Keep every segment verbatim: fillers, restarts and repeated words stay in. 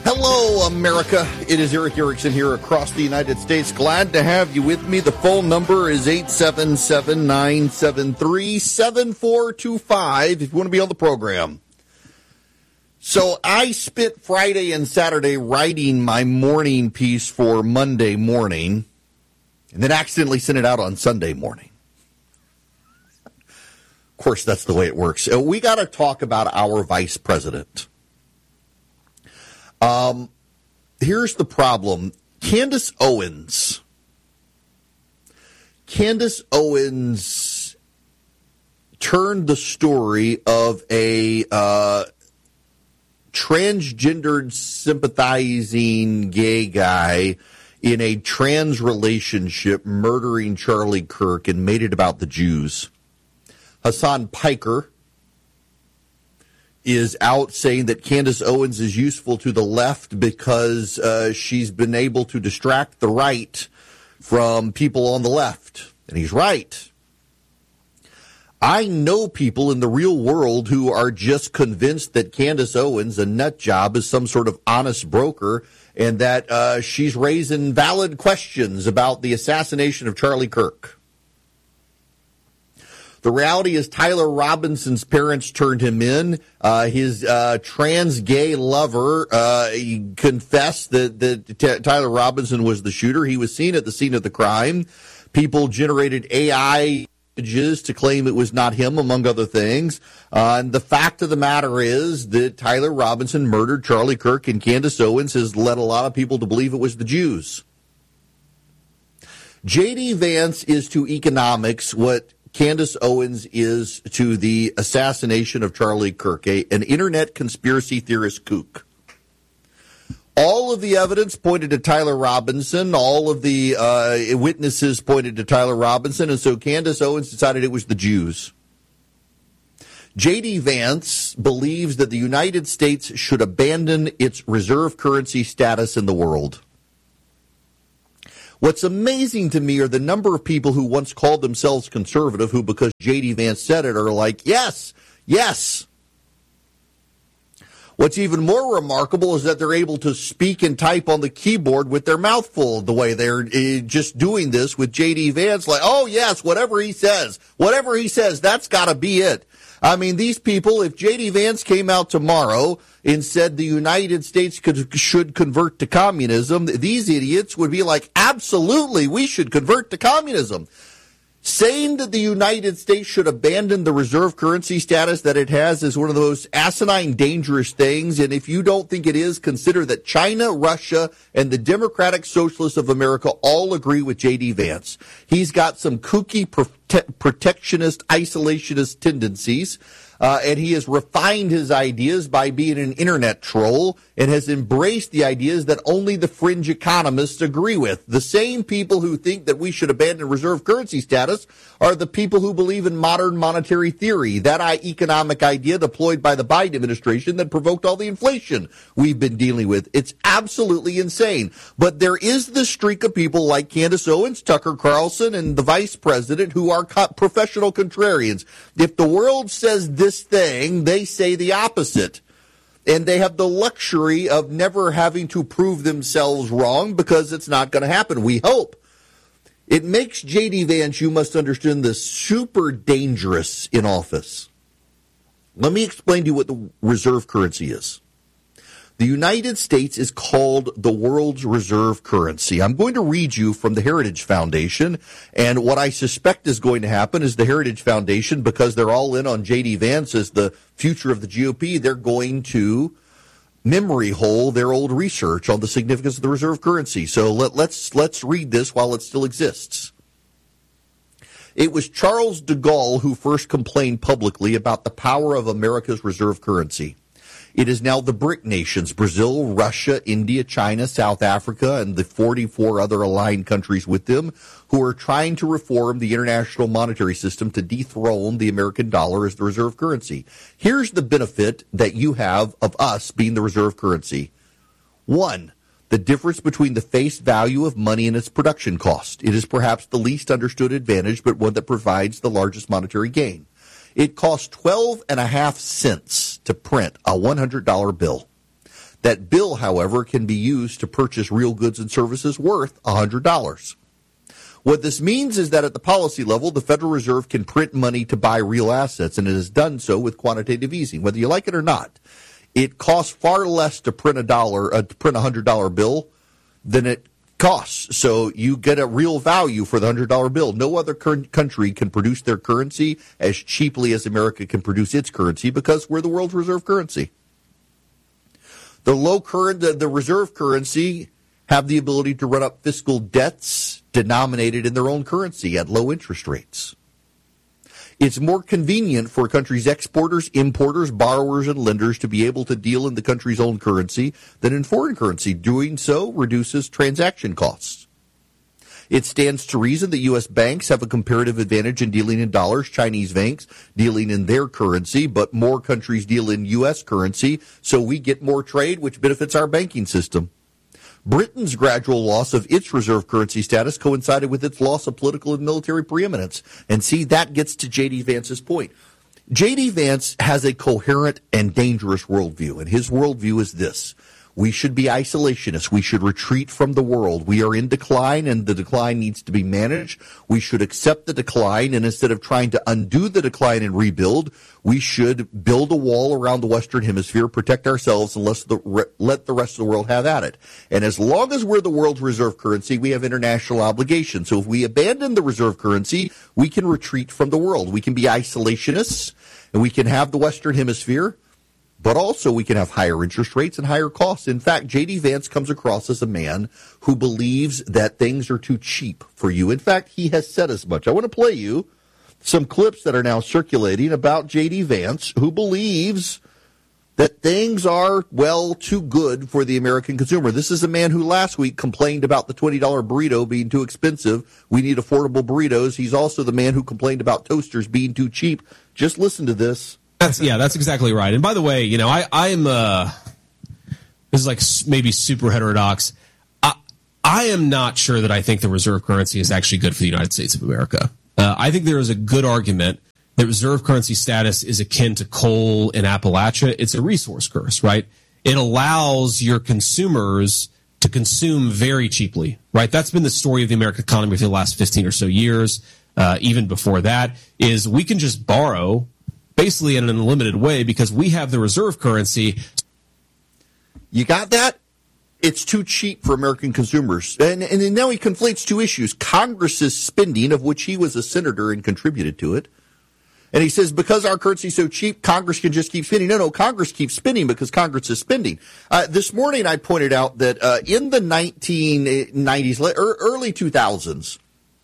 Hello, America. It is Eric Erickson here across the United States. Glad to have you with me. The phone number is eight seven seven, nine seven three, seven four two five if you want to be on the program. So I spent Friday and Saturday writing my morning piece for Monday morning and then accidentally sent it out on Sunday morning. Of course, that's the way it works. We got to talk about our vice president. Um, here's the problem. Candace Owens. Candace Owens turned the story of a uh, transgendered sympathizing gay guy in a trans relationship murdering Charlie Kirk and made it about the Jews. Hasan Piker is out saying that Candace Owens is useful to the left because uh, she's been able to distract the right from people on the left. And he's right. I know people in the real world who are just convinced that Candace Owens, a nut job, is some sort of honest broker and that uh, she's raising valid questions about the assassination of Charlie Kirk. The reality is Tyler Robinson's parents turned him in. Uh, his uh, trans gay lover uh, he confessed that, that T- Tyler Robinson was the shooter. He was seen at the scene of the crime. People generated A I images to claim it was not him, among other things. Uh, and the fact of the matter is that Tyler Robinson murdered Charlie Kirk, and Candace Owens has led a lot of people to believe it was the Jews. J D. Vance is to economics what Candace Owens is to the assassination of Charlie Kirk, a, an internet conspiracy theorist kook. All of the evidence pointed to Tyler Robinson. All of the uh, witnesses pointed to Tyler Robinson, and so Candace Owens decided it was the Jews. J D. Vance believes that the United States should abandon its reserve currency status in the world. What's amazing to me are the number of people who once called themselves conservative who, because J D. Vance said it, are like, yes, yes. What's even more remarkable is that they're able to speak and type on the keyboard with their mouth full the way they're uh, just doing this with J D. Vance. Like, oh, yes, whatever he says, whatever he says, that's got to be it. I mean, these people, if J D. Vance came out tomorrow and said the United States could, should convert to communism, these idiots would be like, absolutely, we should convert to communism. Saying that the United States should abandon the reserve currency status that it has is one of the most asinine, dangerous things. And if you don't think it is, consider that China, Russia, and the Democratic Socialists of America all agree with J D. Vance. He's got some kooky prote- protectionist, isolationist tendencies. Uh, and he has refined his ideas by being an internet troll and has embraced the ideas that only the fringe economists agree with. The same people who think that we should abandon reserve currency status are the people who believe in modern monetary theory, that economic idea deployed by the Biden administration that provoked all the inflation we've been dealing with. It's absolutely insane. But there is the streak of people like Candace Owens, Tucker Carlson, and the vice president who are co- professional contrarians. If the world says this This thing, they say the opposite. And they have the luxury of never having to prove themselves wrong because it's not going to happen, we hope. It makes J D. Vance, you must understand this, super dangerous in office. Let me explain to you what the reserve currency is. The United States is called the world's reserve currency. I'm going to read you from the Heritage Foundation, and what I suspect is going to happen is the Heritage Foundation, because they're all in on J D. Vance as the future of the G O P, they're going to memory hole their old research on the significance of the reserve currency. So let, let's let's read this while it still exists. It was Charles de Gaulle who first complained publicly about the power of America's reserve currency. It is now the BRIC nations, Brazil, Russia, India, China, South Africa, and the forty-four other aligned countries with them, who are trying to reform the international monetary system to dethrone the American dollar as the reserve currency. Here's the benefit that you have of us being the reserve currency. One, the difference between the face value of money and its production cost. It is perhaps the least understood advantage, but one that provides the largest monetary gain. It costs twelve and a half cents to print a one hundred dollar bill. That bill, however, can be used to purchase real goods and services worth one hundred dollars. What this means is that at the policy level, the Federal Reserve can print money to buy real assets, and it has done so with quantitative easing, whether you like it or not. It costs far less to print a dollar, uh, to print a one hundred dollar bill than it costs. So you get a real value for the one hundred dollar bill. No other cur- country can produce their currency as cheaply as America can produce its currency because we're the world's reserve currency. The low current, the, the reserve currency have the ability to run up fiscal debts denominated in their own currency at low interest rates. It's more convenient for a country's exporters, importers, borrowers, and lenders to be able to deal in the country's own currency than in foreign currency. Doing so reduces transaction costs. It stands to reason that U S banks have a comparative advantage in dealing in dollars, Chinese banks dealing in their currency, but more countries deal in U S currency, so we get more trade, which benefits our banking system. Britain's gradual loss of its reserve currency status coincided with its loss of political and military preeminence. And see, that gets to J D. Vance's point. J D. Vance has a coherent and dangerous worldview, and his worldview is this. We should be isolationists. We should retreat from the world. We are in decline, and the decline needs to be managed. We should accept the decline, and instead of trying to undo the decline and rebuild, we should build a wall around the Western Hemisphere, protect ourselves, and let the, let the rest of the world have at it. And as long as we're the world's reserve currency, we have international obligations. So if we abandon the reserve currency, we can retreat from the world. We can be isolationists, and we can have the Western Hemisphere, but also we can have higher interest rates and higher costs. In fact, J D. Vance comes across as a man who believes that things are too cheap for you. In fact, he has said as much. I want to play you some clips that are now circulating about J D. Vance, who believes that things are, well, too good for the American consumer. This is a man who last week complained about the twenty dollar burrito being too expensive. We need affordable burritos. He's also the man who complained about toasters being too cheap. Just listen to this. That's, yeah, that's exactly right. And by the way, you know, I, I'm, uh, this is like maybe super heterodox. I, I am not sure that I think the reserve currency is actually good for the United States of America. Uh, I think there is a good argument that reserve currency status is akin to coal in Appalachia. It's a resource curse, right? It allows your consumers to consume very cheaply, right? That's been the story of the American economy for the last fifteen or so years. Uh, even before that, is we can just borrow basically in an unlimited way because we have the reserve currency. You got that? It's too cheap for American consumers. And, and now he conflates two issues. Congress's spending, of which he was a senator and contributed to it. And he says, because our currency is so cheap, Congress can just keep spending. No, no, Congress keeps spending because Congress is spending. Uh, this morning I pointed out that uh, in the nineteen nineties, early two thousands,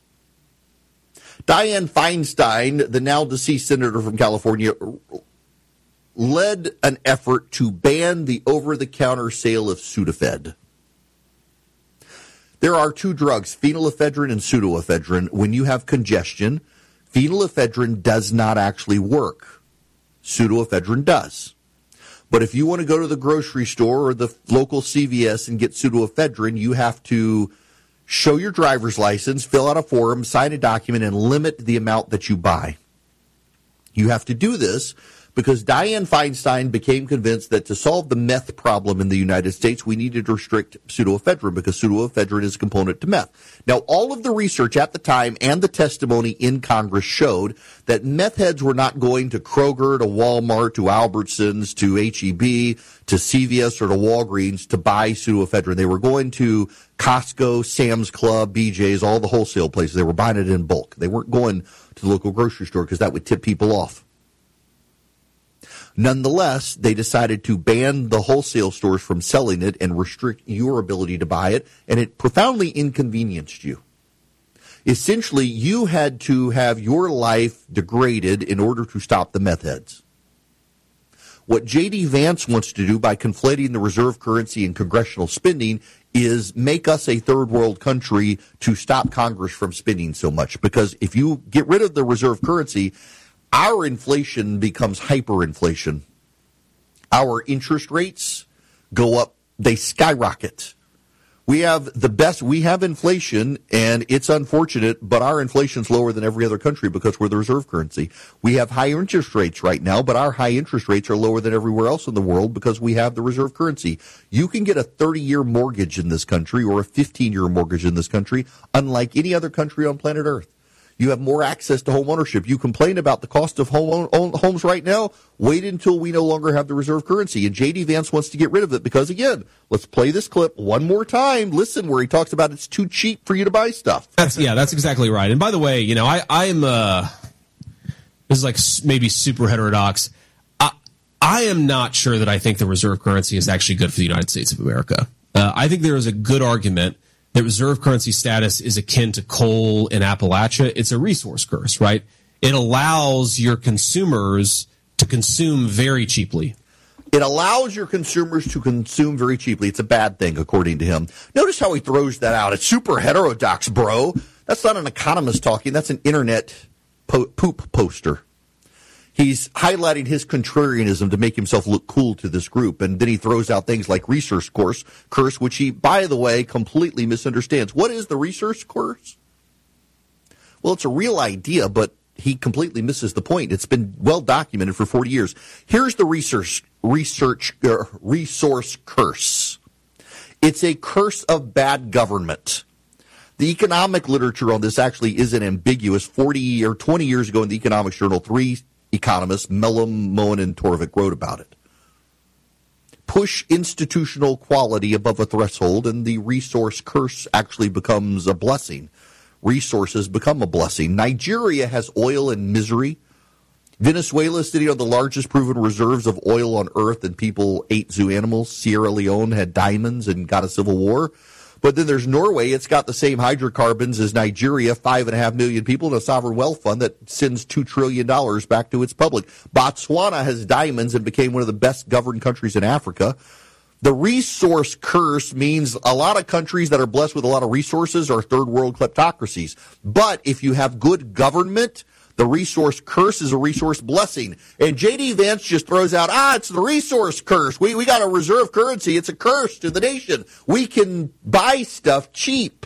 Dianne Feinstein, the now deceased senator from California, led an effort to ban the over-the-counter sale of Sudafed. There are two drugs, phenylephrine and pseudoephedrine. When you have congestion, phenylephrine does not actually work. Pseudoephedrine does. But if you want to go to the grocery store or the local C V S and get pseudoephedrine, you have to show your driver's license, fill out a form, sign a document, and limit the amount that you buy. You have to do this because Dianne Feinstein became convinced that to solve the meth problem in the United States, we needed to restrict pseudoephedrine because pseudoephedrine is a component to meth. Now, all of the research at the time and the testimony in Congress showed that meth heads were not going to Kroger, to Walmart, to Albertsons, to H E B, to C V S, or to Walgreens to buy pseudoephedrine. They were going to Costco, Sam's Club, B J's, all the wholesale places. They were buying it in bulk. They weren't going to the local grocery store because that would tip people off. Nonetheless, they decided to ban the wholesale stores from selling it and restrict your ability to buy it, and it profoundly inconvenienced you. Essentially, you had to have your life degraded in order to stop the meth heads. What J D. Vance wants to do by conflating the reserve currency and congressional spending is make us a third world country to stop Congress from spending so much. Because if you get rid of the reserve currency, our inflation becomes hyperinflation. Our interest rates go up, they skyrocket. We have the best, we have inflation, and it's unfortunate, but our inflation's lower than every other country because we're the reserve currency. We have higher interest rates right now, but our high interest rates are lower than everywhere else in the world because we have the reserve currency. You can get a thirty-year mortgage in this country or a fifteen-year mortgage in this country, unlike any other country on planet Earth. You have more access to home ownership. You complain about the cost of home own, homes right now. Wait until we no longer have the reserve currency. And J D. Vance wants to get rid of it because, again, let's play this clip one more time. Listen where he talks about it's too cheap for you to buy stuff. That's, yeah, that's exactly right. And by the way, you know, I, I'm, uh, this is like maybe super heterodox. I, I am not sure that I think the reserve currency is actually good for the United States of America. Uh, I think there is a good argument that reserve currency status is akin to coal in Appalachia. It's a resource curse, right? It allows your consumers to consume very cheaply. It allows your consumers to consume very cheaply. It's a bad thing, according to him. Notice how he throws that out. It's super heterodox, bro. That's not an economist talking. That's an internet po- poop poster. He's highlighting his contrarianism to make himself look cool to this group. And then he throws out things like resource course, curse, which he, by the way, completely misunderstands. What is the resource curse? Well, it's a real idea, but he completely misses the point. It's been well documented for forty years. Here's the research, research, uh, resource curse. It's a curse of bad government. The economic literature on this actually isn't ambiguous. forty or twenty years ago in the Economics Journal, three economists, Mellom, Moen, and Torvik, wrote about it. Push institutional quality above a threshold, and the resource curse actually becomes a blessing. Resources become a blessing. Nigeria has oil and misery. Venezuela is sitting on the largest proven reserves of oil on earth, and people ate zoo animals. Sierra Leone had diamonds and got a civil war. But then there's Norway. It's got the same hydrocarbons as Nigeria, five and a half million people, and a sovereign wealth fund that sends two trillion dollars back to its public. Botswana has diamonds and became one of the best governed countries in Africa. The resource curse means a lot of countries that are blessed with a lot of resources are third world kleptocracies. But if you have good government, the resource curse is a resource blessing. And J D. Vance just throws out, ah, it's the resource curse. We we got a reserve currency. It's a curse to the nation. We can buy stuff cheap.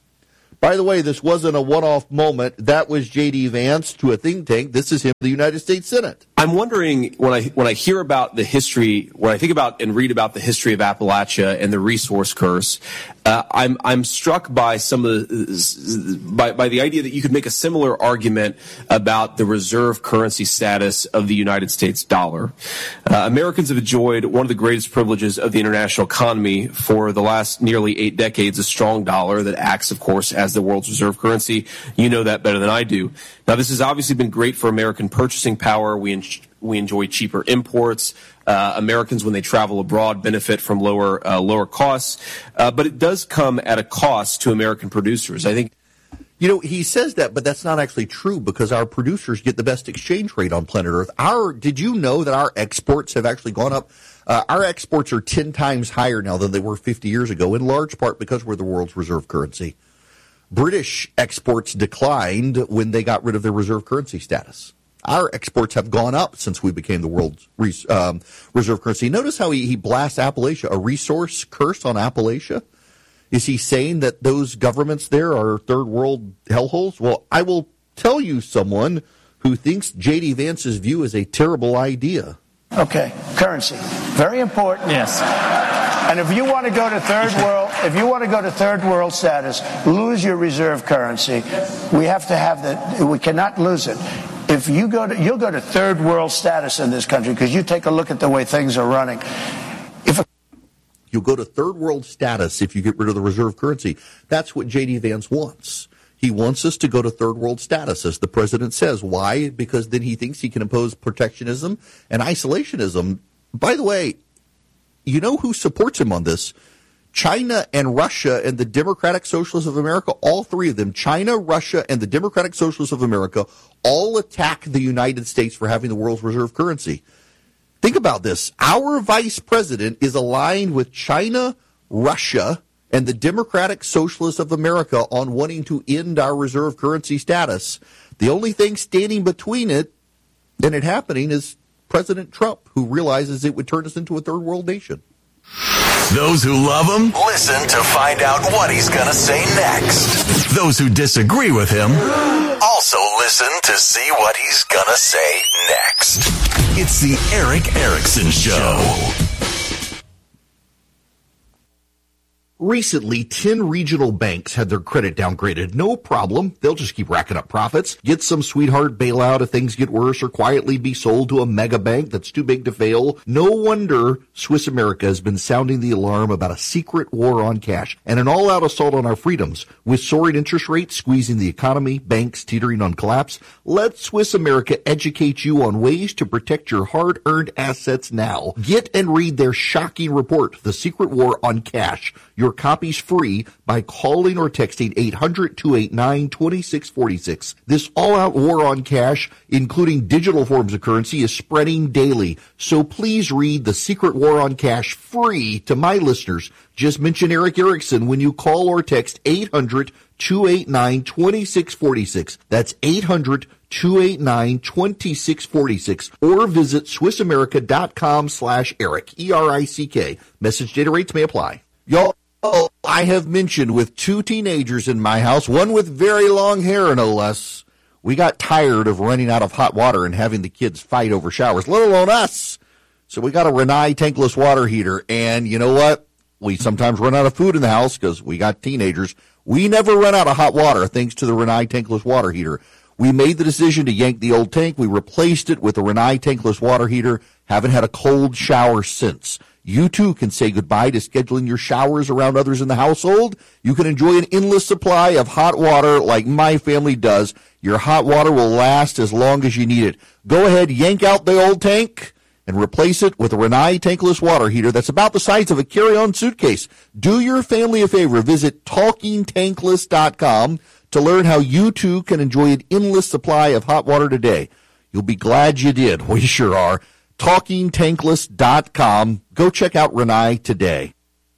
By the way, this wasn't a one-off moment. That was J D. Vance to a think tank. This is him, the United States Senate. I'm wondering, when I when I hear about the history, when I think about and read about the history of Appalachia and the resource curse, uh, I'm I'm struck by some of the, by by the idea that you could make a similar argument about the reserve currency status of the United States dollar. Uh, Americans have enjoyed one of the greatest privileges of the international economy for the last nearly eight decades, a strong dollar that acts, of course, as the world's reserve currency. You know that better than I do. Now, this has obviously been great for American purchasing power. We en- we enjoy cheaper imports. Uh, Americans, when they travel abroad, benefit from lower uh, lower costs. Uh, but it does come at a cost to American producers. I think. You know, he says that, but that's not actually true because our producers get the best exchange rate on planet Earth. Our, did you know that our exports have actually gone up? Uh, our exports are ten times higher now than they were fifty years ago, in large part because we're the world's reserve currency. British exports declined when they got rid of their reserve currency status. Our exports have gone up since we became the world's res- um, reserve currency. Notice how he, he blasts Appalachia, a resource curse on Appalachia. Is he saying that those governments there are third world hellholes? Well, I will tell you someone who thinks J D. Vance's view is a terrible idea. Okay, currency. Very important. Yes. And if you want to go to third world, if you want to go to third world status, lose your reserve currency. We have to have that. We cannot lose it. If you go to, you'll go to third world status in this country because you take a look at the way things are running. If a You'll go to third world status if you get rid of the reserve currency. That's what J D. Vance wants. He wants us to go to third world status, as the president says. Why? Because then he thinks he can impose protectionism and isolationism. By the way, you know who supports him on this? China and Russia and the Democratic Socialists of America, all three of them, China, Russia, and the Democratic Socialists of America, all attack the United States for having the world's reserve currency. Think about this. Our vice president is aligned with China, Russia, and the Democratic Socialists of America on wanting to end our reserve currency status. The only thing standing between it and it happening is President Trump, who realizes it would turn us into a third world nation. Those who love him, listen to find out what he's going to say next. Those who disagree with him, also listen to see what he's going to say next. It's the Erick Erickson Show. Recently, ten regional banks had their credit downgraded. No problem. They'll just keep racking up profits. Get some sweetheart bailout if things get worse, or quietly be sold to a mega bank that's too big to fail. No wonder Swiss America has been sounding the alarm about a secret war on cash and an all-out assault on our freedoms. With soaring interest rates squeezing the economy, banks teetering on collapse, let Swiss America educate you on ways to protect your hard-earned assets now. Get and read their shocking report, The Secret War on Cash. Your copy's free by calling or texting eight hundred, two eight nine, two six four six. This all-out war on cash, including digital forms of currency, is spreading daily. So please read The Secret War on Cash free to my listeners. Just mention Erick Erickson when you call or text eight hundred, two eight nine, two six four six. That's eight hundred, two eight nine, two six four six. Or visit SwissAmerica.com slash Eric, E R I C K. Message data rates may apply. Y'all, oh, I have mentioned with two teenagers in my house, one with very long hair, no less, we got tired of running out of hot water and having the kids fight over showers, let alone us. So we got a Rinnai tankless water heater, and you know what? We sometimes run out of food in the house because we got teenagers. We never run out of hot water thanks to the Rinnai tankless water heater. We made the decision to yank the old tank. We replaced it with a Rinnai tankless water heater. Haven't had a cold shower since. You too can say goodbye to scheduling your showers around others in the household. You can enjoy an endless supply of hot water like my family does. Your hot water will last as long as you need it. Go ahead, yank out the old tank and replace it with a Rinnai tankless water heater that's about the size of a carry-on suitcase. Do your family a favor. Visit talking tankless dot com to learn how you too can enjoy an endless supply of hot water today. You'll be glad you did. We sure are. talking tankless dot com. Go check out Rinnai today.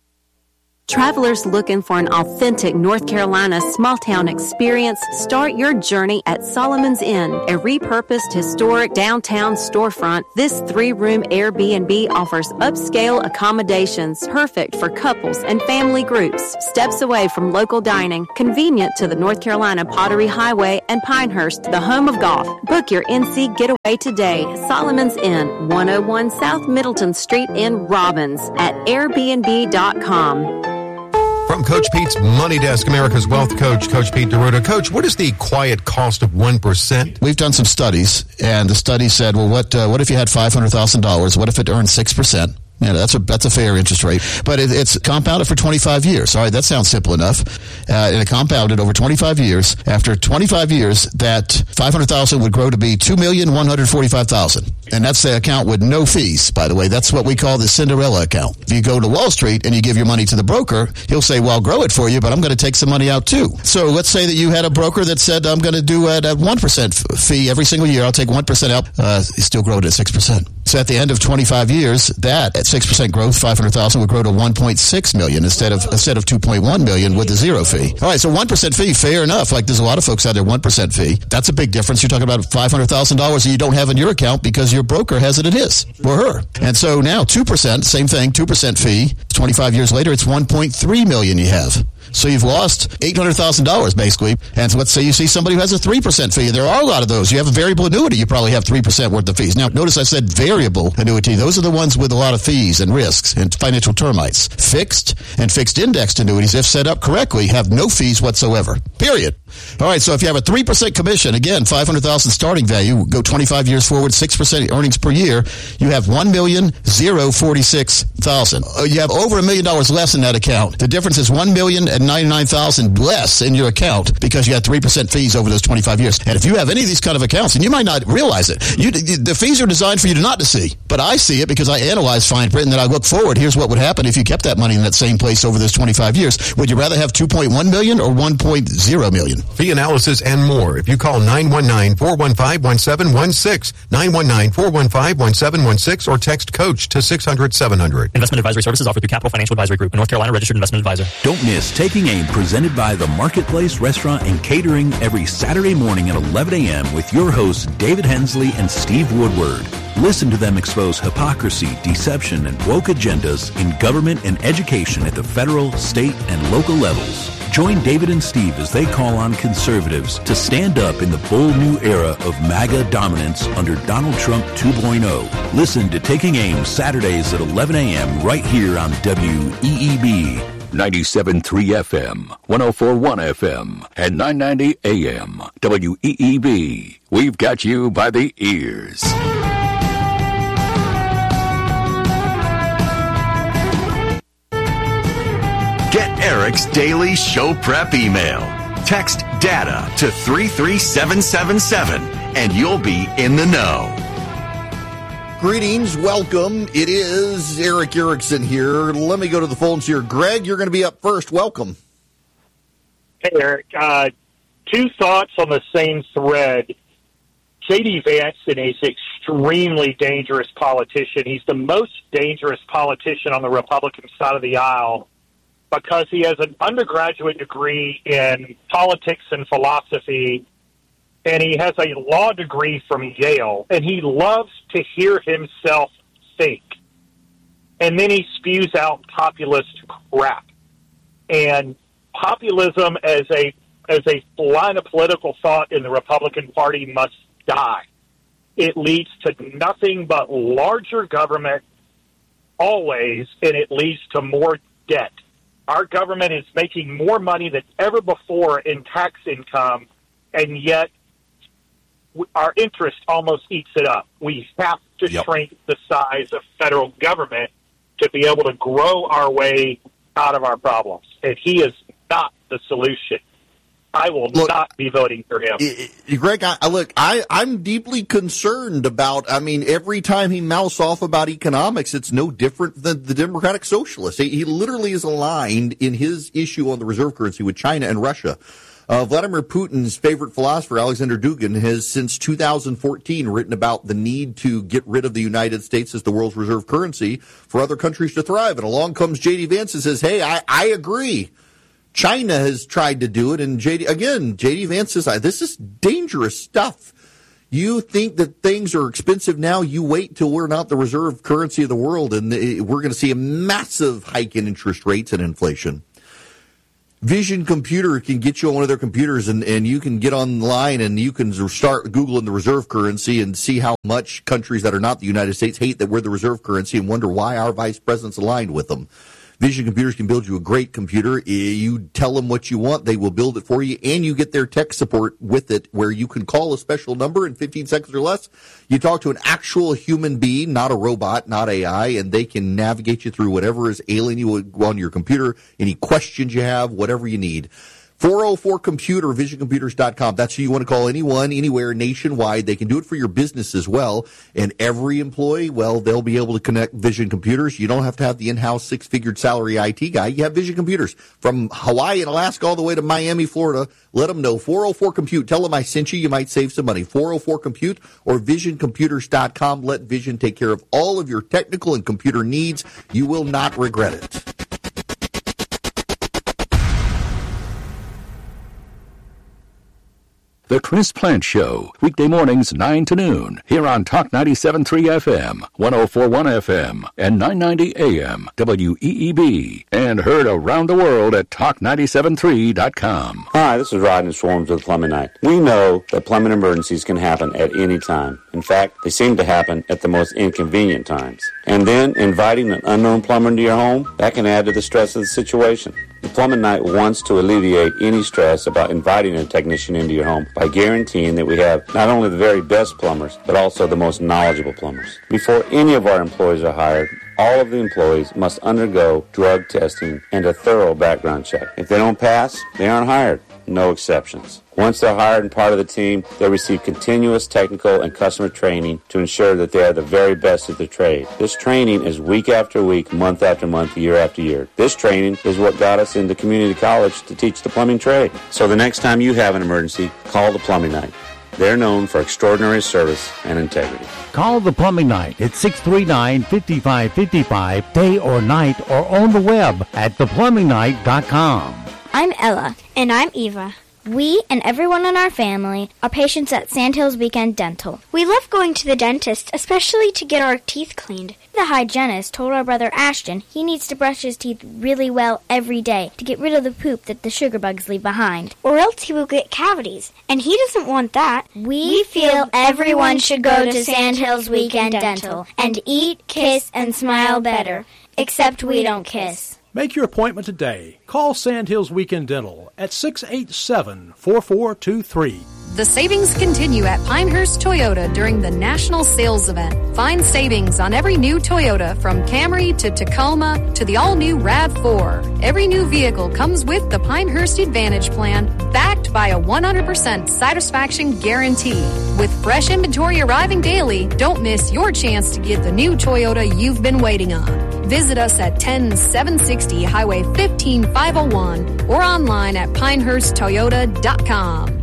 Travelers looking for an authentic North Carolina small-town experience, start your journey at Solomon's Inn, a repurposed historic downtown storefront. This three-room Airbnb offers upscale accommodations perfect for couples and family groups. Steps away from local dining, convenient to the North Carolina Pottery Highway and Pinehurst, the home of golf. Book your N C getaway today. Solomon's Inn, one oh one South Middleton Street in Robbins at airbnb dot com. From Coach Pete's Money Desk, America's Wealth Coach, Coach Pete D'Arruda. Coach, what is the quiet cost of one percent? We've done some studies, and the study said, well, what uh, what if you had five hundred thousand dollars? What if it earned six percent? Yeah, that's a that's a fair interest rate, but it, it's compounded for twenty-five years. All right, that sounds simple enough. Uh, and it compounded over twenty-five years. After twenty-five years, that five hundred thousand would grow to be two million one hundred forty-five thousand, and that's the account with no fees. By the way, that's what we call the Cinderella account. If you go to Wall Street and you give your money to the broker, he'll say, "Well, I'll grow it for you, but I'm going to take some money out too." So let's say that you had a broker that said, "I'm going to do it at one percent fee every single year. I'll take one percent out." Uh, still grow it at six percent. So at the end of twenty-five years, that at six percent growth, five hundred thousand would grow to one point six million instead of instead of two point one million with the zero fee. All right, so one percent fee, fair enough. Like there's a lot of folks out there, one percent fee. That's a big difference. You're talking about five hundred thousand dollars that you don't have in your account because your broker has it in his or her. And so now two percent, same thing, two percent fee. twenty-five years later, it's one point three million you have. So you've lost eight hundred thousand dollars basically. And so let's say you see somebody who has a three percent fee. There are a lot of those. You have a variable annuity, you probably have three percent worth of fees. Now, notice I said variable annuity. Those are the ones with a lot of fees and risks and financial termites. Fixed and fixed indexed annuities, if set up correctly, have no fees whatsoever. Period. All right, so if you have a three percent commission, again, five hundred thousand dollars starting value, go twenty-five years forward, six percent earnings per year, you have one million forty-six thousand dollars. You have over a million dollars less in that account. The difference is one million ninety-nine thousand dollars less in your account because you had three percent fees over those twenty-five years. And if you have any of these kind of accounts, and you might not realize it, you, the fees are designed for you to not to see. But I see it because I analyze fine print and then I look forward. Here's what would happen if you kept that money in that same place over those twenty-five years. Would you rather have two point one million dollars or one point zero million dollars? Fee analysis and more. If you call nine one nine, four one five, one seven one six, nine one nine, four one five, one seven one six, or text COACH to six hundred, seven hundred. Investment advisory services offered through Capital Financial Advisory Group, a North Carolina registered investment advisor. Don't miss Take Taking Aim, presented by the Marketplace Restaurant and Catering, every Saturday morning at eleven a.m. with your hosts David Hensley and Steve Woodward. Listen to them expose hypocrisy, deception, and woke agendas in government and education at the federal, state, and local levels. Join David and Steve as they call on conservatives to stand up in the bold new era of MAGA dominance under Donald Trump two point oh. Listen to Taking Aim Saturdays at eleven a.m. right here on W E E B. ninety-seven point three F M, one oh four point one F M, and nine ninety A M. W E E B. We've got you by the ears. Get Eric's daily show prep email. Text DATA to three three seven seven seven and you'll be in the know. Greetings, welcome. It is Eric Erickson here. Let me go to the phones here. Greg, you're going to be up first. Welcome. Hey, Eric. Uh, two thoughts on the same thread. J D. Vance is an extremely dangerous politician. He's the most dangerous politician on the Republican side of the aisle, because he has an undergraduate degree in politics and philosophy, and he has a law degree from Yale, and he loves to hear himself think. And then he spews out populist crap. And populism as a as a line of political thought in the Republican Party must die. It leads to nothing but larger government always, and it leads to more debt. Our government is making more money than ever before in tax income, and yet our interest almost eats it up. We have to yep. shrink the size of federal government to be able to grow our way out of our problems. And he is not the solution. I will look, not be voting for him. Greg, I, look, I, I'm deeply concerned about, I mean, every time he mouths off about economics, it's no different than the Democratic Socialists. He, he literally is aligned in his issue on the reserve currency with China and Russia. Uh, Vladimir Putin's favorite philosopher, Alexander Dugin, has since two thousand fourteen written about the need to get rid of the United States as the world's reserve currency for other countries to thrive. And along comes J D. Vance and says, hey, I, I agree. China has tried to do it, and J D again, J D. Vance says, this is dangerous stuff. You think that things are expensive now, you wait till we're not the reserve currency of the world, and we're going to see a massive hike in interest rates and inflation. Vision Computer can get you on one of their computers, and, and you can get online and you can start Googling the reserve currency and see how much countries that are not the United States hate that we're the reserve currency and wonder why our vice president's aligned with them. Vision Computers can build you a great computer. You tell them what you want, they will build it for you, and you get their tech support with it, where you can call a special number in fifteen seconds or less. You talk to an actual human being, not a robot, not A I, and they can navigate you through whatever is ailing you on your computer, any questions you have, whatever you need. four oh four computer, vision computers dot com. That's who you want to call, anyone, anywhere, nationwide. They can do it for your business as well. And every employee, well, they'll be able to connect Vision Computers. You don't have to have the in-house six-figure salary I T guy. You have Vision Computers from Hawaii and Alaska all the way to Miami, Florida. Let them know. four oh four compute. Tell them I sent you. You might save some money. four oh four compute or vision computers dot com. Let Vision take care of all of your technical and computer needs. You will not regret it. The Chris Plant Show, weekday mornings nine to noon, here on Talk ninety-seven point three F M, one oh four point one F M, and nine ninety A M, W E E B, and heard around the world at talk ninety-seven three dot com. Hi, this is Rodney Swarms with Plumbing Night. We know that plumbing emergencies can happen at any time. In fact, they seem to happen at the most inconvenient times. And then inviting an unknown plumber into your home, that can add to the stress of the situation. The Plumbing Night wants to alleviate any stress about inviting a technician into your home by guaranteeing that we have not only the very best plumbers, but also the most knowledgeable plumbers. Before any of our employees are hired, all of the employees must undergo drug testing and a thorough background check. If they don't pass, they aren't hired. No exceptions. Once they're hired and part of the team, they receive continuous technical and customer training to ensure that they are the very best at their trade. This training is week after week, month after month, year after year. This training is what got us into community college to teach the plumbing trade. So the next time you have an emergency, call the Plumbing Night. They're known for extraordinary service and integrity. Call the Plumbing Night at six three nine, five five five five, day or night, or on the web at the plumbing night dot com. I'm Ella. And I'm Eva. We and everyone in our family are patients at Sandhills Weekend Dental. We love going to the dentist, especially to get our teeth cleaned. The hygienist told our brother Ashton he needs to brush his teeth really well every day to get rid of the poop that the sugar bugs leave behind. Or else he will get cavities, and he doesn't want that. We, we feel everyone should go to Sandhills Weekend Dental and eat, kiss, and smile better. Except we don't kiss. Make your appointment today. Call Sandhills Weekend Dental at six eight seven, four four two three. The savings continue at Pinehurst Toyota during the National Sales Event. Find savings on every new Toyota from Camry to Tacoma to the all-new RAV four. Every new vehicle comes with the Pinehurst Advantage Plan, backed by a one hundred percent satisfaction guarantee. With fresh inventory arriving daily, don't miss your chance to get the new Toyota you've been waiting on. Visit us at ten seven sixty Highway fifteen five oh one or online at pinehurst toyota dot com.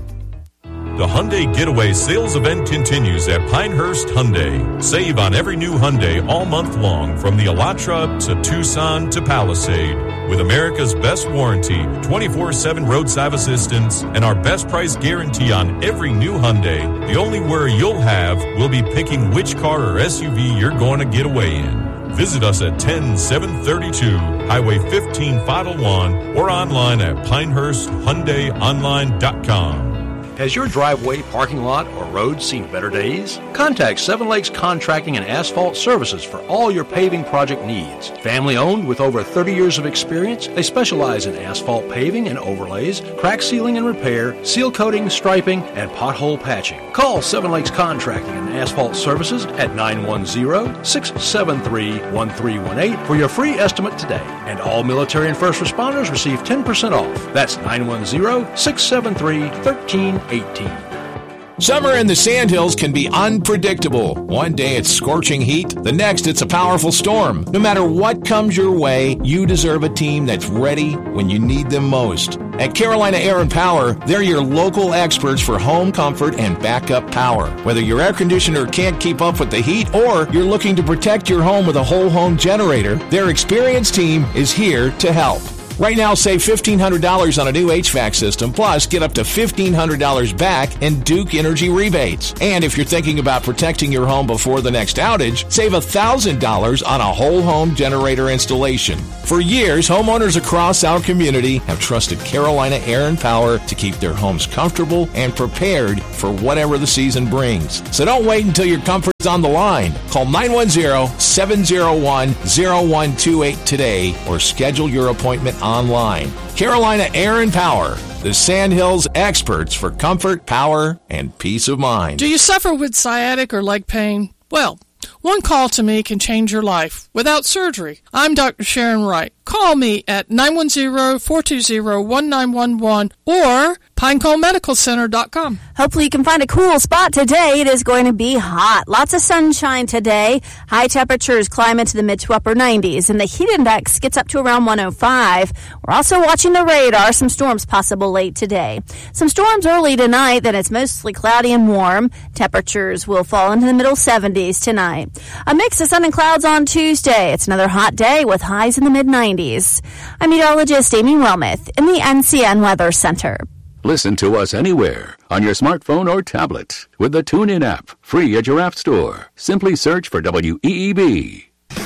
The Hyundai Getaway sales event continues at Pinehurst Hyundai. Save on every new Hyundai all month long, from the Elantra to Tucson to Palisade. With America's best warranty, twenty-four seven roadside assistance, and our best price guarantee on every new Hyundai, the only worry you'll have will be picking which car or S U V you're going to get away in. Visit us at ten seven thirty-two Highway fifteen five oh one or online at pinehurst hyundai online dot com. Has your driveway, parking lot, or road seen better days? Contact Seven Lakes Contracting and Asphalt Services for all your paving project needs. Family owned with over thirty years of experience, they specialize in asphalt paving and overlays, crack sealing and repair, seal coating, striping, and pothole patching. Call Seven Lakes Contracting and Asphalt Services at nine one zero, six seven three, one three one eight for your free estimate today. And all military and first responders receive ten percent off. That's nine one zero, six seven three, one three eighteen. Summer in the Sandhills can be unpredictable. One day it's scorching heat, the next it's a powerful storm. No matter what comes your way, you deserve a team that's ready when you need them most. At Carolina Air and Power, they're your local experts for home comfort and backup power. Whether your air conditioner can't keep up with the heat or you're looking to protect your home with a whole home generator, their experienced team is here to help. Right now, save fifteen hundred dollars on a new H V A C system, plus get up to fifteen hundred dollars back in Duke Energy rebates. And if you're thinking about protecting your home before the next outage, save one thousand dollars on a whole home generator installation. For years, homeowners across our community have trusted Carolina Air and Power to keep their homes comfortable and prepared for whatever the season brings. So don't wait until your comfort's on the line. Call nine one zero, seven zero one, zero one two eight today or schedule your appointment online. Carolina Air and Power, the Sandhills experts for comfort, power, and peace of mind. Do you suffer with sciatic or leg pain? Well, one call to me can change your life without surgery. I'm Doctor Sharon Wright. Call me at nine one zero, four two zero, one nine one one or pinecone medical center dot com. Hopefully you can find a cool spot today. It is going to be hot. Lots of sunshine today. High temperatures climb into the mid to upper nineties, and the heat index gets up to around one oh five. We're also watching the radar. Some storms possible late today. Some storms early tonight, then it's mostly cloudy and warm. Temperatures will fall into the middle seventies tonight. A mix of sun and clouds on Tuesday. It's another hot day with highs in the mid nineties. I'm meteorologist Amy Wilmoth in the N C N Weather Center. Listen to us anywhere on your smartphone or tablet with the TuneIn app, free at your app store. Simply search for W E E B.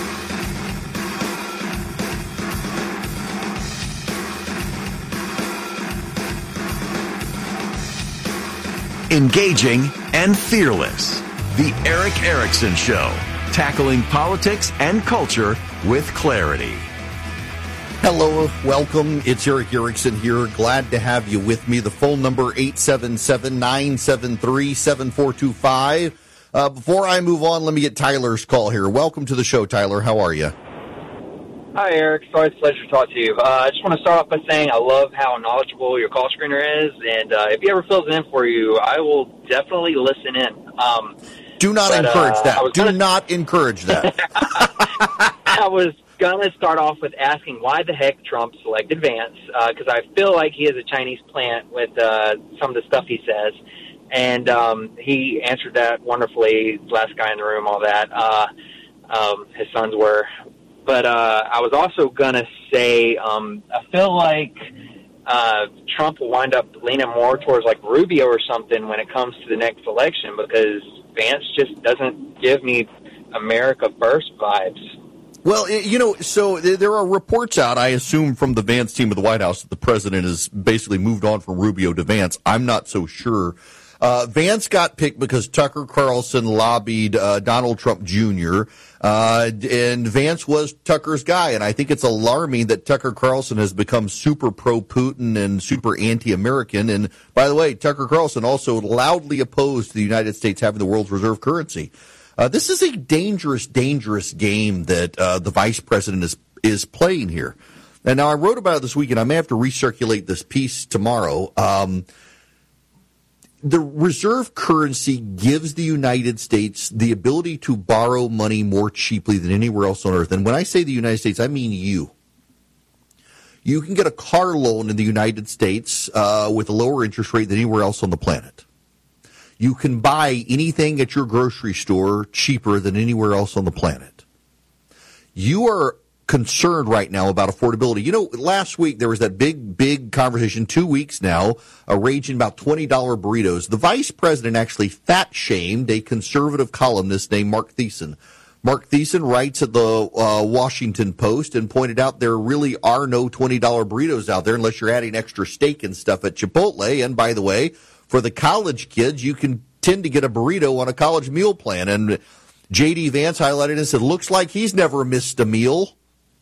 Engaging and fearless. The Eric Erickson Show. Tackling politics and culture with clarity. Hello, welcome. It's Eric Erickson here. Glad to have you with me. The phone number, eight seven seven, nine seven three, seven four two five. Uh, before I move on, let me get Tyler's call here. Welcome to the show, Tyler. How are you? Hi, Eric. It's always a pleasure to talk to you. Uh, I just want to start off by saying I love how knowledgeable your call screener is, and uh, if he ever fills it in for you, I will definitely listen in. Um, Do not but, encourage uh, that. I was Do gonna... not encourage that. I was going to start off with asking why the heck Trump selected Vance, because uh, I feel like he is a Chinese plant with uh, some of the stuff he says. And um, he answered that wonderfully, last guy in the room, all that. Uh, um, his sons were. But uh, I was also going to say um, I feel like uh, Trump will wind up leaning more towards like Rubio or something when it comes to the next election, because Vance just doesn't give me America First vibes. Well, you know, so there are reports out, I assume, from the Vance team of the White House that the president has basically moved on from Rubio to Vance. I'm not so sure. Uh, Vance got picked because Tucker Carlson lobbied uh, Donald Trump Junior, uh, and Vance was Tucker's guy. And I think it's alarming that Tucker Carlson has become super pro-Putin and super anti-American. And by the way, Tucker Carlson also loudly opposed the United States having the world's reserve currency. Uh, this is a dangerous, dangerous game that uh, the vice president is is playing here. And now I wrote about it this week, and I may have to recirculate this piece tomorrow. Um, the reserve currency gives the United States the ability to borrow money more cheaply than anywhere else on earth. And when I say the United States, I mean you. You can get a car loan in the United States uh, with a lower interest rate than anywhere else on the planet. You can buy anything at your grocery store cheaper than anywhere else on the planet. You are concerned right now about affordability. You know, last week there was that big, big conversation, two weeks now, uh, raging about twenty dollar burritos. The vice president actually fat-shamed a conservative columnist named Mark Thiessen. Mark Thiessen writes at the uh, Washington Post and pointed out there really are no twenty dollar burritos out there unless you're adding extra steak and stuff at Chipotle. And by the way, for the college kids, you can tend to get a burrito on a college meal plan. And J D. Vance highlighted and said, looks like he's never missed a meal.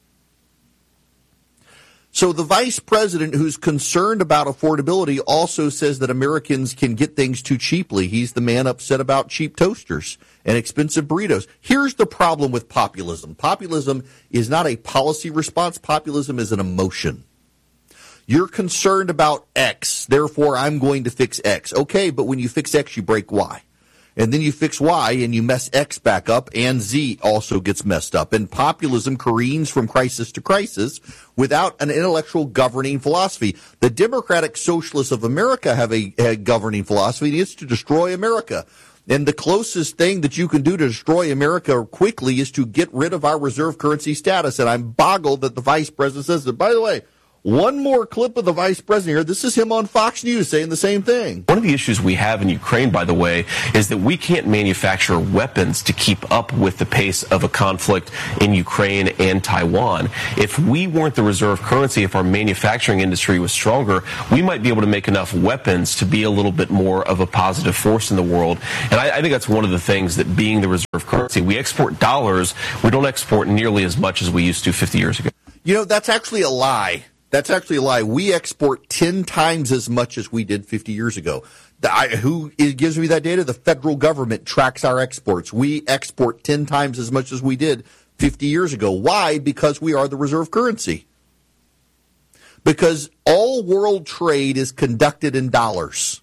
So the vice president, who's concerned about affordability, also says that Americans can get things too cheaply. He's the man upset about cheap toasters and expensive burritos. Here's the problem with populism. Populism is not a policy response. Populism is an emotion. You're concerned about X, therefore I'm going to fix X. Okay, but when you fix X, you break Y. And then you fix Y and you mess X back up, and Z also gets messed up. And populism careens from crisis to crisis without an intellectual governing philosophy. The Democratic Socialists of America have a, a governing philosophy, and it's to destroy America. And the closest thing that you can do to destroy America quickly is to get rid of our reserve currency status. And I'm boggled that the vice president says that. By the way, one more clip of the vice president here. This is him on Fox News saying the same thing. One of the issues we have in Ukraine, by the way, is that we can't manufacture weapons to keep up with the pace of a conflict in Ukraine and Taiwan. If we weren't the reserve currency, if our manufacturing industry was stronger, we might be able to make enough weapons to be a little bit more of a positive force in the world. And I, I think that's one of the things that being the reserve currency, we export dollars, we don't export nearly as much as we used to fifty years ago. You know, that's actually a lie. That's actually a lie. We export ten times as much as we did fifty years ago. The, I, who gives me that data? The federal government tracks our exports. We export ten times as much as we did fifty years ago. Why? Because we are the reserve currency. Because all world trade is conducted in dollars.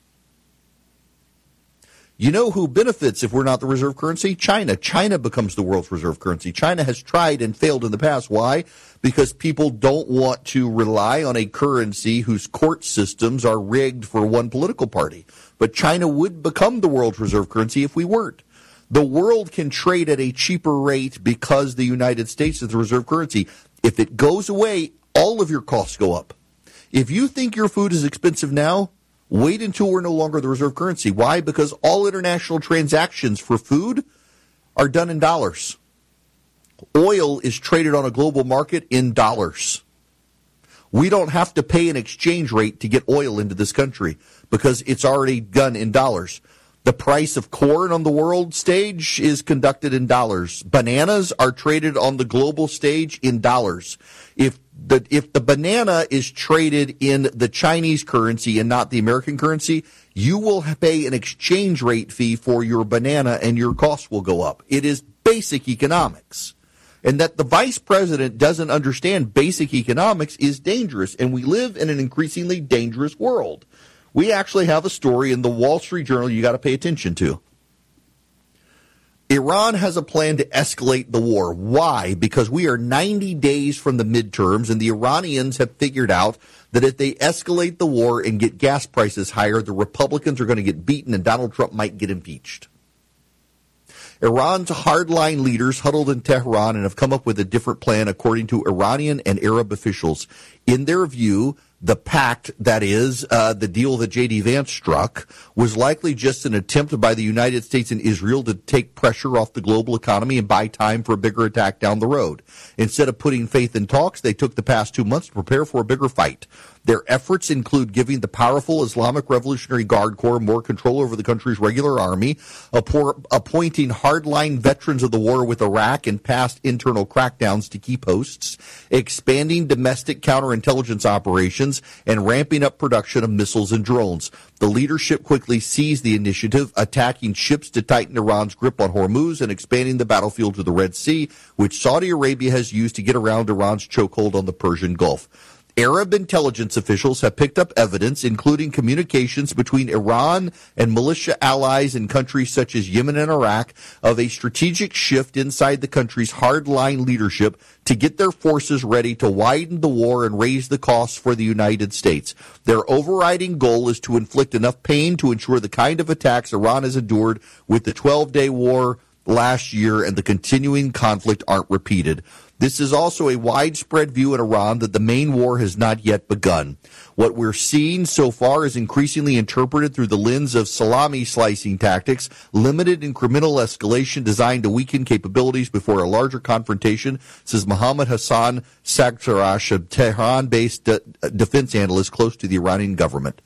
You know who benefits if we're not the reserve currency? China. China becomes the world's reserve currency. China has tried and failed in the past. Why? Because people don't want to rely on a currency whose court systems are rigged for one political party. But China would become the world's reserve currency if we weren't. The world can trade at a cheaper rate because the United States is the reserve currency. If it goes away, all of your costs go up. If you think your food is expensive now, wait until we're no longer the reserve currency. Why? Because all international transactions for food are done in dollars. Oil is traded on a global market in dollars. We don't have to pay an exchange rate to get oil into this country because it's already done in dollars. The price of corn on the world stage is conducted in dollars. Bananas are traded on the global stage in dollars. If the if the banana is traded in the Chinese currency and not the American currency, you will pay an exchange rate fee for your banana and your costs will go up. It is basic economics. And that the vice president doesn't understand basic economics is dangerous, and we live in an increasingly dangerous world. We actually have a story in the Wall Street Journal you got to pay attention to. Iran has a plan to escalate the war. Why? Because we are ninety days from the midterms, and the Iranians have figured out that if they escalate the war and get gas prices higher, the Republicans are going to get beaten and Donald Trump might get impeached. Iran's hardline leaders huddled in Tehran and have come up with a different plan according to Iranian and Arab officials. In their view, The pact, that is, uh, the deal that J D. Vance struck, was likely just an attempt by the United States and Israel to take pressure off the global economy and buy time for a bigger attack down the road. Instead of putting faith in talks, they took the past two months to prepare for a bigger fight. Their efforts include giving the powerful Islamic Revolutionary Guard Corps more control over the country's regular army, appointing hardline veterans of the war with Iraq and past internal crackdowns to key posts, expanding domestic counterintelligence operations, and ramping up production of missiles and drones. The leadership quickly seized the initiative, attacking ships to tighten Iran's grip on Hormuz and expanding the battlefield to the Red Sea, which Saudi Arabia has used to get around Iran's chokehold on the Persian Gulf. Arab intelligence officials have picked up evidence, including communications between Iran and militia allies in countries such as Yemen and Iraq, of a strategic shift inside the country's hardline leadership to get their forces ready to widen the war and raise the costs for the United States. Their overriding goal is to inflict enough pain to ensure the kind of attacks Iran has endured with the twelve-day war last year and the continuing conflict aren't repeated. This is also a widespread view in Iran that the main war has not yet begun. What we're seeing so far is increasingly interpreted through the lens of salami slicing tactics, limited incremental escalation designed to weaken capabilities before a larger confrontation, says Mohammad Hassan Sagtarash, a Tehran-based de- defense analyst close to the Iranian government.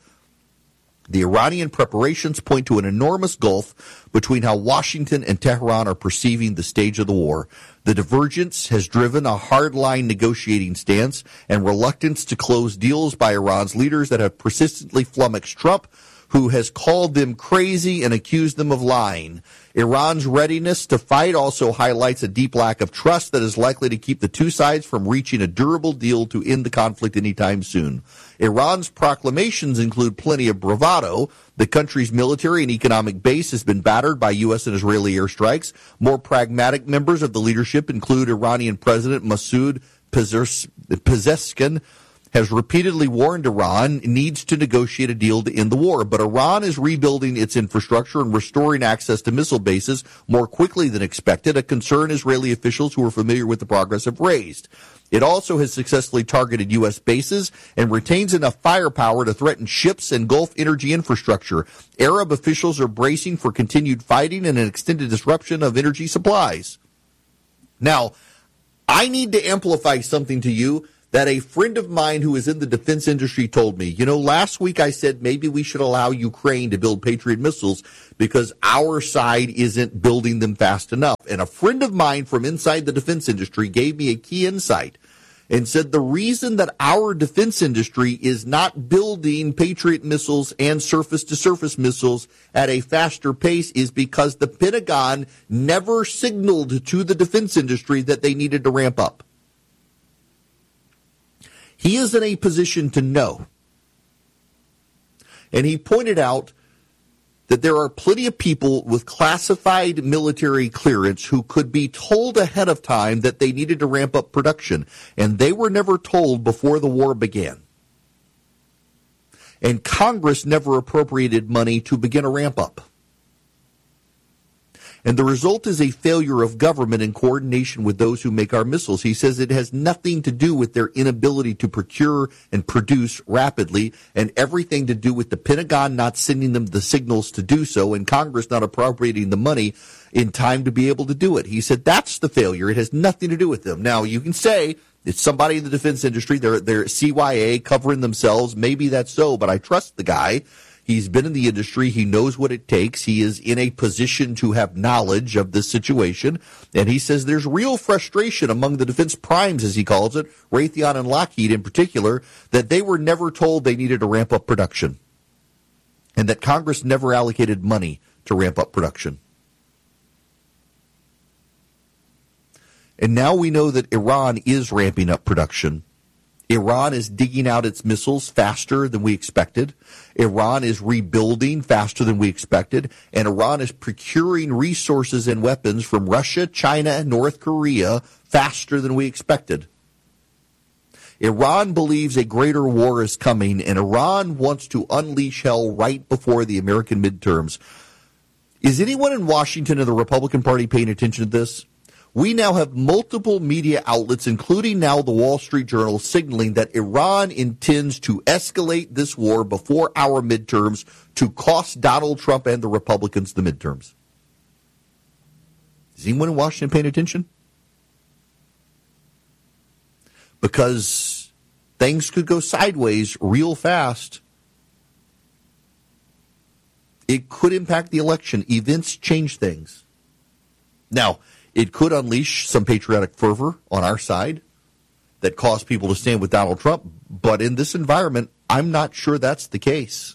The Iranian preparations point to an enormous gulf between how Washington and Tehran are perceiving the stage of the war. The divergence has driven a hardline negotiating stance and reluctance to close deals by Iran's leaders that have persistently flummoxed Trump, who has called them crazy and accused them of lying. Iran's readiness to fight also highlights a deep lack of trust that is likely to keep the two sides from reaching a durable deal to end the conflict anytime soon. Iran's proclamations include plenty of bravado. The country's military and economic base has been battered by U S and Israeli airstrikes. More pragmatic members of the leadership include Iranian President Masoud Pezeshkian, has repeatedly warned Iran needs to negotiate a deal to end the war. But Iran is rebuilding its infrastructure and restoring access to missile bases more quickly than expected, a concern Israeli officials who are familiar with the progress have raised. It also has successfully targeted U S bases and retains enough firepower to threaten ships and Gulf energy infrastructure. Arab officials are bracing for continued fighting and an extended disruption of energy supplies. Now, I need to amplify something to you that a friend of mine who is in the defense industry told me. You know, last week I said maybe we should allow Ukraine to build Patriot missiles because our side isn't building them fast enough. And a friend of mine from inside the defense industry gave me a key insight and said the reason that our defense industry is not building Patriot missiles and surface-to-surface missiles at a faster pace is because the Pentagon never signaled to the defense industry that they needed to ramp up. He is in a position to know. And he pointed out that there are plenty of people with classified military clearance who could be told ahead of time that they needed to ramp up production, and they were never told before the war began. And Congress never appropriated money to begin a ramp up. And the result is a failure of government in coordination with those who make our missiles. He says it has nothing to do with their inability to procure and produce rapidly and everything to do with the Pentagon not sending them the signals to do so and Congress not appropriating the money in time to be able to do it. He said that's the failure. It has nothing to do with them. Now, you can say it's somebody in the defense industry. They're, they're C Y A covering themselves. Maybe that's so, but I trust the guy. He's been in the industry. He knows what it takes. He is in a position to have knowledge of this situation. And he says there's real frustration among the defense primes, as he calls it, Raytheon and Lockheed in particular, that they were never told they needed to ramp up production and that Congress never allocated money to ramp up production. And now we know that Iran is ramping up production. Iran is digging out its missiles faster than we expected. Iran is rebuilding faster than we expected. And Iran is procuring resources and weapons from Russia, China, and North Korea faster than we expected. Iran believes a greater war is coming, and Iran wants to unleash hell right before the American midterms. Is anyone in Washington and the Republican Party paying attention to this? We now have multiple media outlets, including now the Wall Street Journal, signaling that Iran intends to escalate this war before our midterms to cost Donald Trump and the Republicans the midterms. Is anyone in Washington paying attention? Because things could go sideways real fast. It could impact the election. Events change things. Now, it could unleash some patriotic fervor on our side that cause people to stand with Donald Trump. But in this environment, I'm not sure that's the case.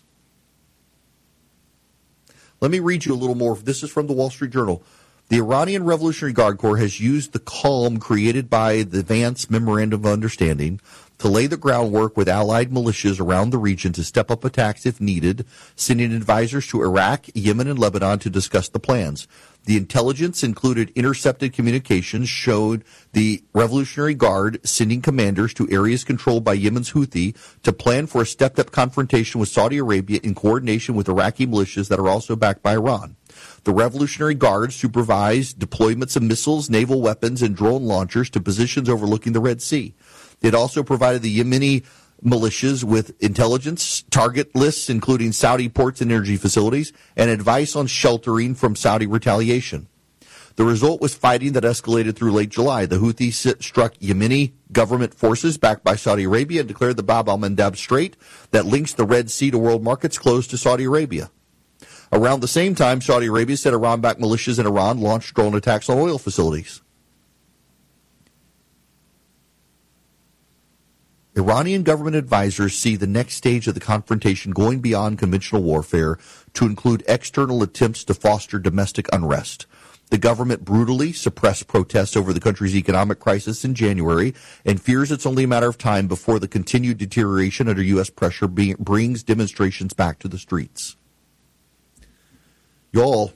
Let me read you a little more. This is from the Wall Street Journal. The Iranian Revolutionary Guard Corps has used the calm created by the Vance Memorandum of Understanding to lay the groundwork with allied militias around the region to step up attacks if needed, sending advisors to Iraq, Yemen, and Lebanon to discuss the plans. The intelligence included intercepted communications showed the Revolutionary Guard sending commanders to areas controlled by Yemen's Houthi to plan for a stepped-up confrontation with Saudi Arabia in coordination with Iraqi militias that are also backed by Iran. The Revolutionary Guard supervised deployments of missiles, naval weapons, and drone launchers to positions overlooking the Red Sea. It also provided the Yemeni militias with intelligence, target lists, including Saudi ports and energy facilities, and advice on sheltering from Saudi retaliation. The result was fighting that escalated through late July. The Houthis struck Yemeni government forces backed by Saudi Arabia and declared the Bab al-Mandab Strait that links the Red Sea to world markets closed to Saudi Arabia. Around the same time, Saudi Arabia said Iran-backed militias in Iran launched drone attacks on oil facilities. Iranian government advisors see the next stage of the confrontation going beyond conventional warfare to include external attempts to foster domestic unrest. The government brutally suppressed protests over the country's economic crisis in January and fears it's only a matter of time before the continued deterioration under U S pressure be- brings demonstrations back to the streets. Y'all,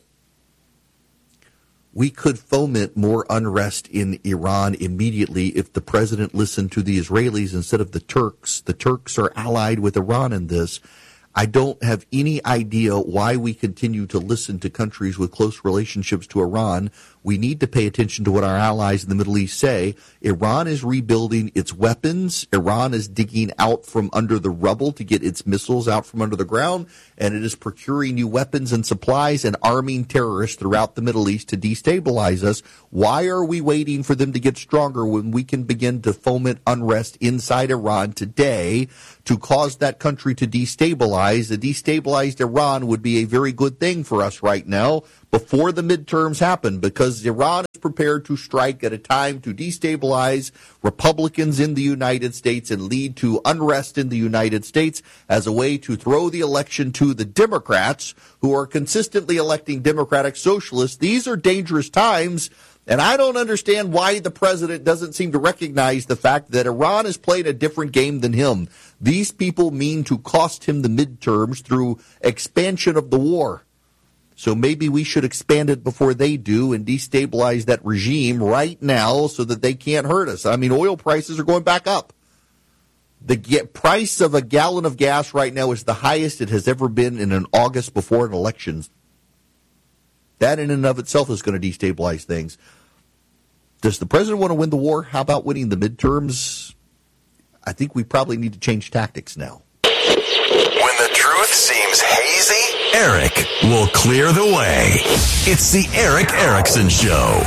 we could foment more unrest in Iran immediately if the president listened to the Israelis instead of the Turks. The Turks are allied with Iran in this. I don't have any idea why we continue to listen to countries with close relationships to Iran. We need to pay attention to what our allies in the Middle East say. Iran is rebuilding its weapons. Iran is digging out from under the rubble to get its missiles out from under the ground, and it is procuring new weapons and supplies and arming terrorists throughout the Middle East to destabilize us. Why are we waiting for them to get stronger when we can begin to foment unrest inside Iran today to cause that country to destabilize? A destabilized Iran would be a very good thing for us right now before the midterms happen, because Iran is prepared to strike at a time to destabilize Republicans in the United States and lead to unrest in the United States as a way to throw the election to the Democrats, who are consistently electing Democratic socialists. These are dangerous times, and I don't understand why the president doesn't seem to recognize the fact that Iran is playing a different game than him. These people mean to cost him the midterms through expansion of the war. So maybe we should expand it before they do and destabilize that regime right now so that they can't hurt us. I mean, oil prices are going back up. The get price of a gallon of gas right now is the highest it has ever been in an August before an election. That in and of itself is going to destabilize things. Does the president want to win the war? How about winning the midterms? I think we probably need to change tactics now. When the truth seems hazy, Eric will clear the way. It's the Eric Erickson Show.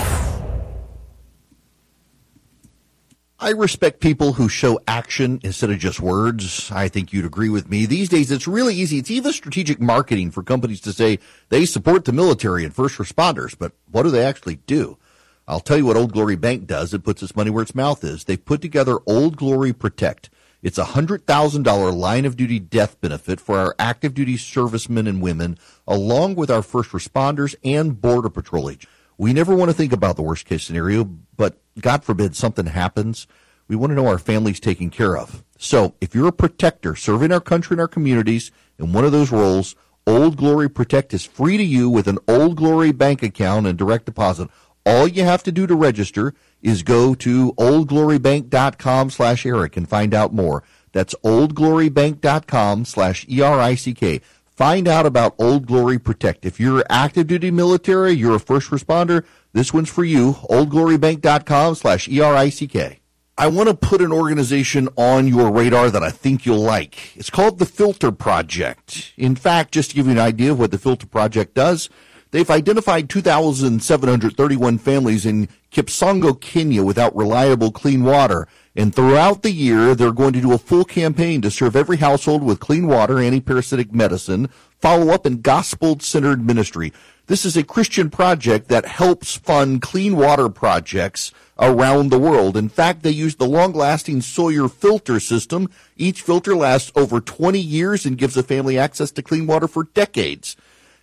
I respect people who show action instead of just words. I think you'd agree with me. These days, it's really easy. It's even strategic marketing for companies to say they support the military and first responders, but what do they actually do? I'll tell you what Old Glory Bank does. It puts its money where its mouth is. They put together Old Glory Protect. It's a one hundred thousand dollars line-of-duty death benefit for our active-duty servicemen and women, along with our first responders and Border Patrol agents. We never want to think about the worst-case scenario, but God forbid something happens. We want to know our family's taken care of. So if you're a protector serving our country and our communities in one of those roles, Old Glory Protect is free to you with an Old Glory bank account and direct deposit. All you have to do to register is go to oldglorybank.com slash Eric and find out more. That's oldglorybank.com slash E R I C K. Find out about Old Glory Protect. If you're active duty military, you're a first responder, this one's for you. oldglorybank.com slash E-R-I-C-K. I want to put an organization on your radar that I think you'll like. It's called the Filter Project. In fact, just to give you an idea of what the Filter Project does, they've identified two thousand seven hundred thirty-one families in Kipsongo, Kenya without reliable clean water. And throughout the year, they're going to do a full campaign to serve every household with clean water, anti-parasitic medicine, follow-up, and gospel-centered ministry. This is a Christian project that helps fund clean water projects around the world. In fact, they use the long-lasting Sawyer filter system. Each filter lasts over twenty years and gives a family access to clean water for decades.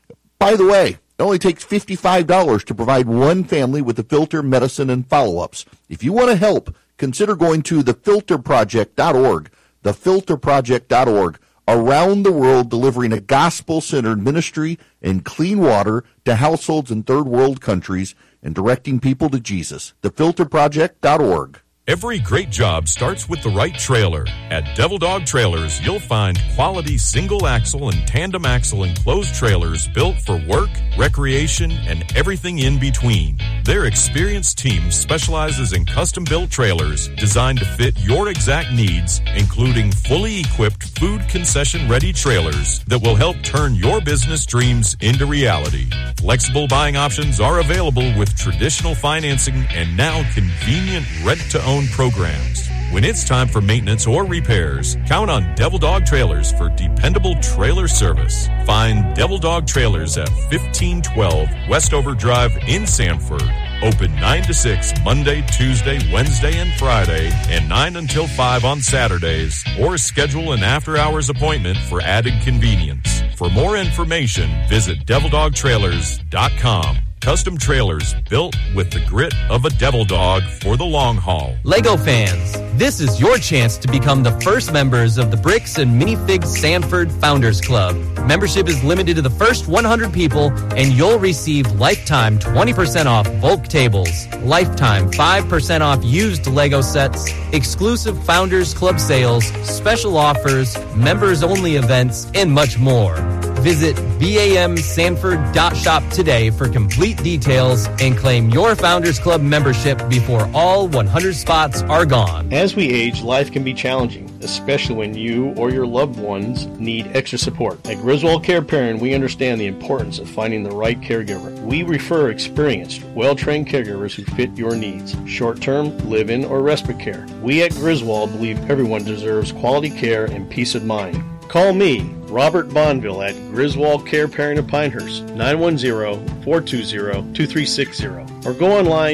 By the way, it only takes fifty-five dollars to provide one family with a filter, medicine, and follow-ups. If you want to help, consider going to the filter project dot org, the filter project dot org. Around the world, delivering a gospel-centered ministry and clean water to households in third world countries and directing people to Jesus. the filter project dot org. Every great job starts with the right trailer. At Devil Dog Trailers, you'll find quality single-axle and tandem-axle enclosed trailers built for work, recreation, and everything in between. Their experienced team specializes in custom-built trailers designed to fit your exact needs, including fully equipped food concession-ready trailers that will help turn your business dreams into reality. Flexible buying options are available with traditional financing and now convenient rent-to-own programs. When it's time for maintenance or repairs, count on Devil Dog Trailers for dependable trailer service. Find Devil Dog Trailers at fifteen twelve Westover Drive in Sanford. Open nine to six Monday, Tuesday, Wednesday, and Friday, and nine until five on Saturdays, or schedule an after-hours appointment for added convenience. For more information, visit devil dog trailers dot com. Custom trailers built with the grit of a devil dog for the long haul. Lego fans, this is your chance to become the first members of the Bricks and Minifigs Sanford Founders Club. Membership is limited to the first one hundred people, and you'll receive lifetime twenty percent off bulk tables, lifetime five percent off used Lego sets, exclusive Founders Club sales, special offers, members-only events, and much more. Visit B A M sanford dot shop today for complete details and claim your Founders Club membership before all one hundred spots are gone. As we age, life can be challenging, especially when you or your loved ones need extra support. At Griswold Care Parent, we understand the importance of finding the right caregiver. We refer experienced, well-trained caregivers who fit your needs, short-term, live-in, or respite care. We at Griswold believe everyone deserves quality care and peace of mind. Call me, Robert Bonville, at Griswold Care Parent of Pinehurst, nine one zero, four two zero, two three six zero, or go online